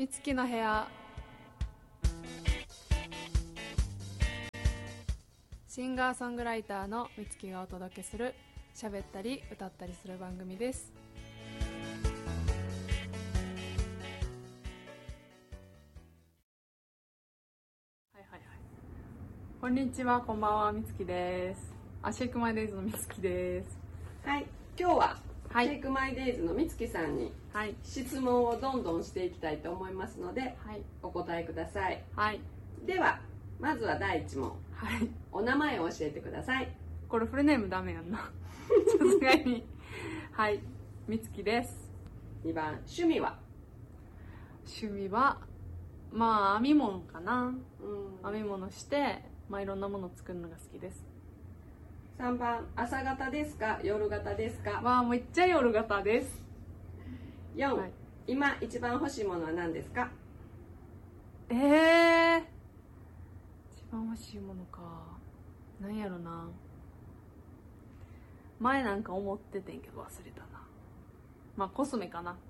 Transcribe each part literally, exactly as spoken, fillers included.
みつきの部屋。シンガーソングライターのみつきがお届けする喋ったり歌ったりする番組です。はいはいはい。こんにちは、こんばんは、みつきです。あ、シェイクマイデイズのみつきです。 はい、今日ははいシェイクマイデイズのみつきさんにはい質問をどんどんしていきたいと思いますので、 はいお答えください。 はいではまずはだいいち問、 はい。 お名前を教えてください。 これフルネームダメやんな。さすがに。はい、みつきです。 にばん、趣味は？ 趣味はまあ編み物かな。 うん編み物してまあいろんなものを作るのが好きです。 さんばん、朝型ですか夜型ですか？ わあ、めっちゃ夜型です。 よん、 はい、 今一番欲しいものは何ですか？ えー、一番欲しいものか。なんやろな。前なんか思っててんけど忘れたな。まあコスメかな。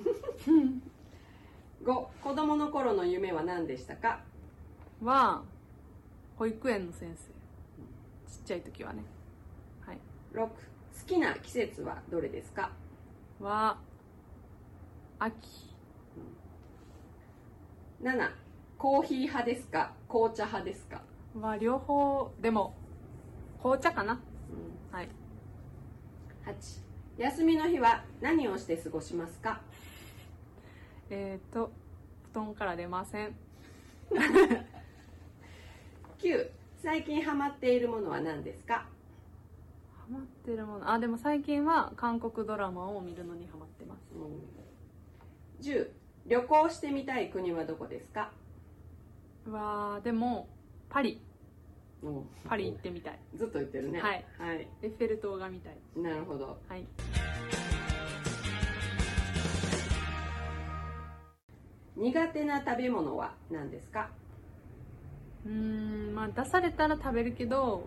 ご、子供の頃の夢は何でしたか？ は保育園の先生。ちっちゃい時はね。はい。 ろく、好きな季節はどれですか？ は秋。 なな、コーヒー派ですか紅茶派ですか？ は両方でも紅茶かな。 うんはい。 はち、休みの日は何をして過ごしますか？ えーと布団から出ません。 きゅう、最近ハマっているものは何ですか？ ハマってるもの、あ、でも最近は韓国ドラマを見るのにハマってます。 うん、じゅう、旅行してみたい国はどこですか？ わー、でもパリ。 うんパリ行ってみたい。 ずっと言ってるね。 はい、 はい、 エッフェル塔が見たい。 なるほど。 はい。 苦手な食べ物は何ですか？ うーん、まあ出されたら食べるけど、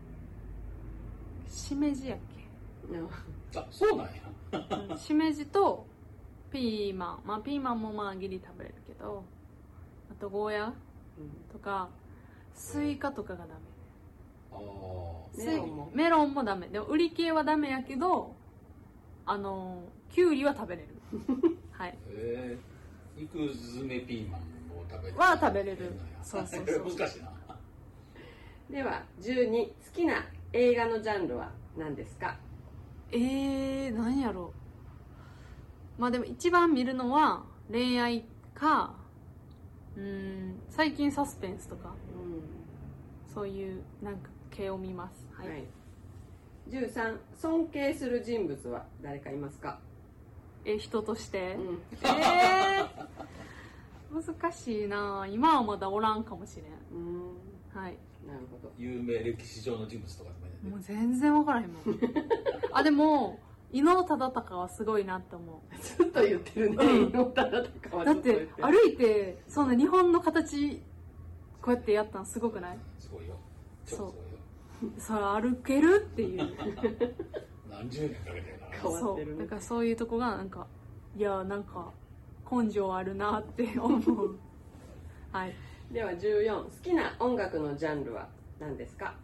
しめじやっうんあ、そうなんや。 け、うん、しめじとピーマン、まあピーマンもまあギリ食べれるけど、あとゴーヤとかスイカとかがダメ。 あメロンもメロンもダメ。でも売り系はダメやけど、あのキュウリは食べれる。はい。 えー、肉詰めピーマンを食べれる。 は食べれる。そうそうそう。 難しいな。 ではじゅうに、好きな映画のジャンルは何ですか？ えー、なんやろう。まあでも一番見るのは恋愛か、うーん、最近サスペンスとか、 うん、 そういうなんか系を見ます。はい。 はい、じゅうさん、尊敬する人物は誰かいますか？ え、人として、 うん、 えー、難しいな。今はまだおらんかもしれん。 うん、 はい。 なるほど。 有名歴史上の人物とかでもいいね。 もう全然分からへんもん。あ、でも伊能忠敬はすごいなって思う。 ずっと言ってるね。 うん伊能忠敬はだっずっと言っててる。 歩いてそんな日本の形こうやってやったのすごくない？ すごいよ。超すごいよ。 それ歩けるっていう。 何十年かけてるから。 変わってるねそうだからそういうとこがなんか、いやなんか根性あるなって思う。はい。 ではじゅうよん、好きな音楽のジャンルは何ですか？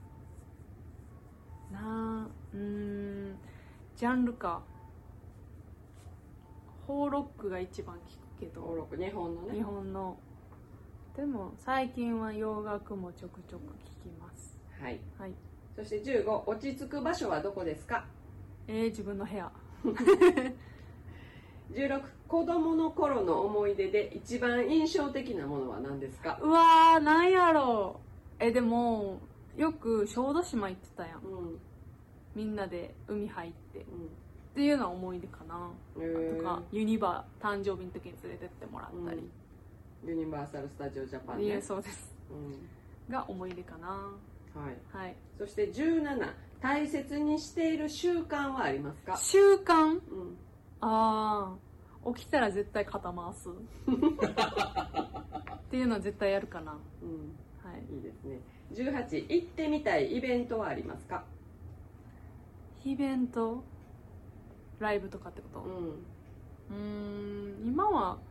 なあ、うーん、ジャンルか。ホーロックが一番聞くけど。 登録、日本のね。 日本の。でも最近は洋楽もちょくちょく聞きます。 はい。 はい。 そしてじゅうご、落ち着く場所はどこですか？ えー、自分の部屋。 じゅうろく、子供の頃の思い出で一番印象的なものは何ですか？ うわー、なんやろう。え、でもよく小豆島行ってたやん。 うん、 みんなで海入ってっうん、 ていうのは思い出かな。 へーとかユニバ誕生日の時に連れてってもらったり。 うん、ユニバーサル・スタジオ・ジャパンいや、 ね。 そうです。 うん、 が思い出かな。 はい。 はい。 そしてじゅうなな、大切にしている習慣はありますか？ 習慣？ うん、 ああ、起きたら絶対肩回す。っていうのは絶対やるかな。 うん、 はい。 いいですね。じゅうはち、行ってみたいイベントはありますか？ イベント？ライブとかってこと？ うん、 うーん、今は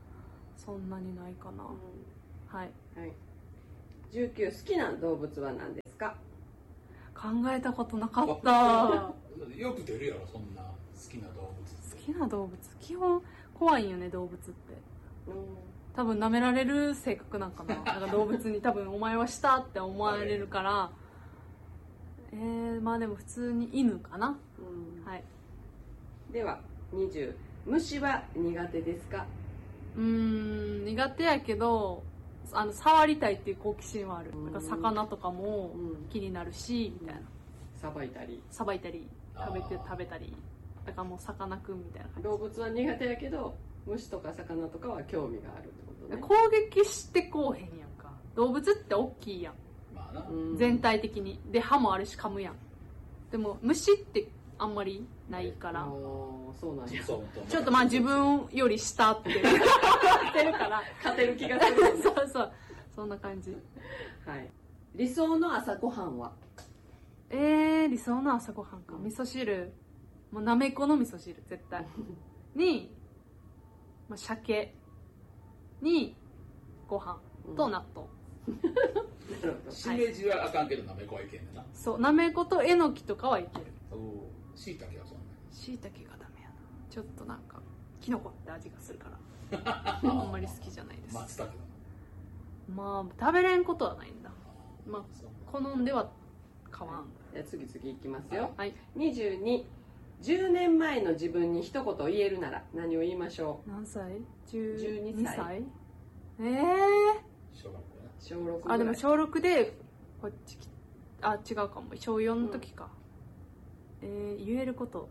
そんなにないかな、 うんはい、 はい、じゅうきゅう好きな動物は何ですか？ 考えたことなかったよく出るやろそんな好きな動物。 好きな動物基本怖いんよね動物って。 うん多分舐められる性格なんかななんか動物に多分お前はしたって思われるからえー、まあでも普通に犬かな、 うんはい。 ではにじゅう虫は苦手ですか？ うーん苦手やけどあの触りたいっていう好奇心はある。なんか魚とかも気になるし、みたいな。 さばいたりさばいたり食べてあー食べたりだからもうさかなクンみたいな感じ。 動物は苦手やけど虫とか魚とかは興味があるってことね。 攻撃してこうへんやんか。動物って大きいやん、 まあな、 うん全体的に。で歯もあるし噛むやん。でも虫ってあんまりないからあーそうなんや。 そうちょっとまあ自分より下って思ってるから勝てる気がする、ね、 そうそうそんな感じ。 はい理想の朝ごはんは？ えー、理想の朝ごはんか。味噌汁もうなめこの味噌汁絶対に、まあ、鮭にご飯と納豆、 なるほど。 しめじはあかんけどなめこはいけんねんな。 そうなめことえのきとかはいける。 しいたけはそんなしいたけがダメやな。ちょっとなんかきのこって味がするからあんまり好きじゃないです。 松茸まあ食べれんことはないんだ。まあそう好んでは買わん。 じゃあ次々いきますよ。 はい。 にじゅうに じゅうねんまえの自分に一言言えるなら何を言いましょ何歳？じゅじゅううに歳にさい。えー、 小学校やな。 う？小ろくぐらい。 あでも小ろくでこっち来あ違うかも小よんの時か、うん、えー、言えること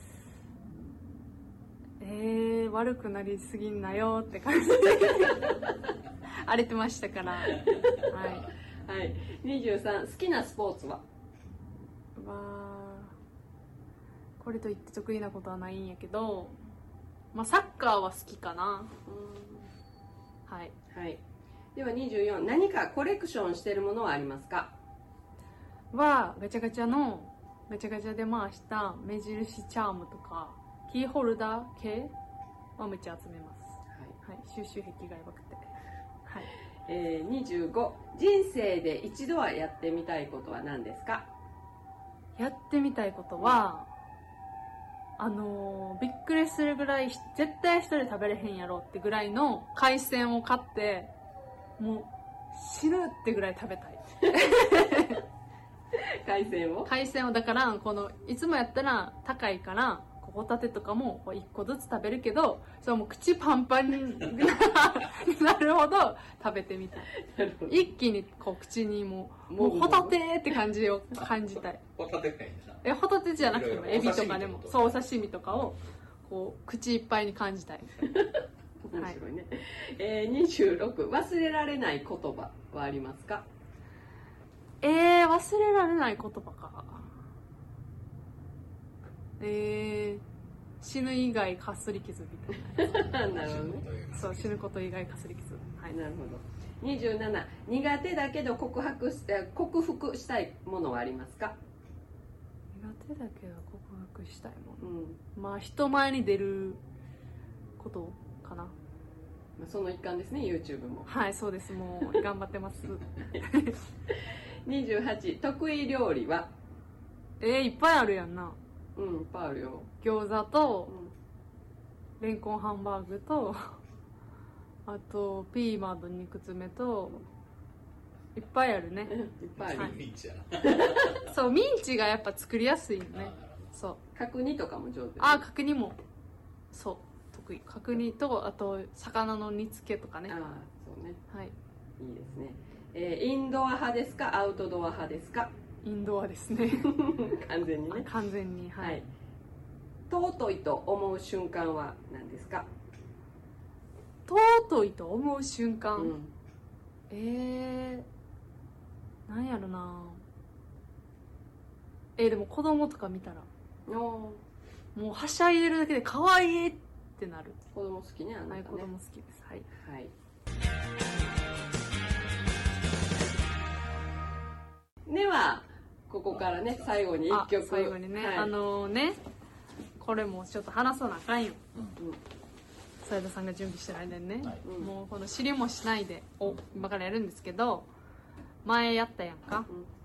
えー、悪くなりすぎんなよって感じで荒れてましたから。はいはい、にじゅうさん好きなスポーツは？ わーこれといって得意なことはないんやけど、まあ、サッカーは好きかな。はい、 はい、ではにじゅうよん何かコレクションしてるものはありますか？ はガチャガチャのガチャガチャで回した目印チャームとかキーホルダー系はめっちゃ集めます。 はい、 はい、収集癖がやばくて。はい。 えー、にじゅうご人生で一度はやってみたいことは何ですか？ やってみたいことは、あのーびっくりするぐらい絶対一人で食べれへんやろってぐらいの海鮮を買ってもう死ぬってぐらい食べたい。 海鮮を？ 海鮮をだからこのいつもやったら高いからホタテとかもいっこずつ食べるけどそれもう口パンパンになるほど食べてみたい。一気にこう口にもうもうホタテって感じを感じたい。 ホタテがいいんだな。 えホタテじゃなくてもエビとかでもそうお刺刺身とかをこう口いっぱいに感じたい。 面白いね。えー、にじゅうろく忘れられない言葉はありますか？ えー、忘れられない言葉か。えー、死ぬ以外かすり傷みたいな。 なるほどね。 そう死ぬこと以外かすり傷。はい。 なるほど。にじゅうなな苦手だけど克服し克服したいものはありますか？ 苦手だけど克服したいもうの、 ん、 まあ人前に出ることかな。 まあ、その一環ですね。 YouTube も。 はいそうです。もう頑張ってます。 にじゅうはち得意料理は？ えー、いっぱいあるやんな。 うんいっぱいあるよ。 餃子とうんレンコンハンバーグとあとピーマンと肉詰めといっぱいあるね。 いっぱいある、 はいミンチやな。 そうミンチがやっぱ作りやすいよね。そう角煮とかも上手。 あ角煮もそう得意。角煮とあと魚の煮付けとかね。 ああそうね。 はいいいですね。えー、インドア派ですかアウトドア派ですか？ インドアですね。 完全にね。 完全にはい、 はい。尊いと思う瞬間は何ですか？ 尊いと思う瞬間、 うん、 えー、なんやろな。えー、でも子供とか見たらおもうはしゃいでるだけで可愛いってなる。 子供好きねあなたね。 はい子供好きです。はいはい。ではここからね最後に一曲。 あ最後にね、 はい、 あのねこれもちょっと話さなあかんよ。 うん添田さんが準備してる間にね、 はいもうこの知りもしないでお今からやるんですけど、前やったやんか、 うん